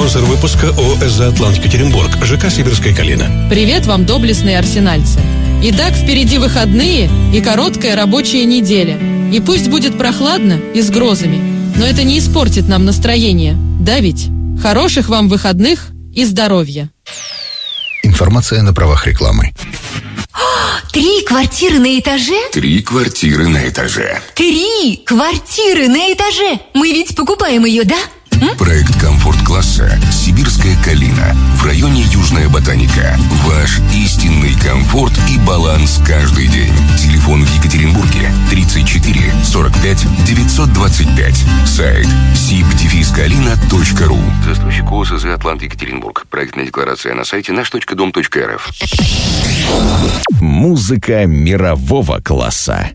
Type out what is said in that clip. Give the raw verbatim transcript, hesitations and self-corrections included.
Спонсор выпуска ООО «Эза Атлант Екатеринбург», ЖК «Сибирская Калина». Привет вам, доблестные арсенальцы. Итак, впереди выходные и короткая рабочая неделя. И пусть будет прохладно и с грозами, но это не испортит нам настроение. Да ведь? Хороших вам выходных и здоровья. Информация на правах рекламы. Три квартиры на этаже? Три квартиры на этаже. Три квартиры на этаже! Мы ведь покупаем ее, да? М? Проект комфорт-класса «Сибирская Калина» в районе Южная Ботаника. Ваш истинный комфорт и баланс каждый день. Телефон в Екатеринбурге тридцать четыре сорок пять девятьсот двадцать пять. Сайт сиб дефис калина точка ру. Застройщик ООО «ЭЗА Атлант Екатеринбург». Проектная декларация на сайте наш точка дом точка эр эф. Музыка мирового класса.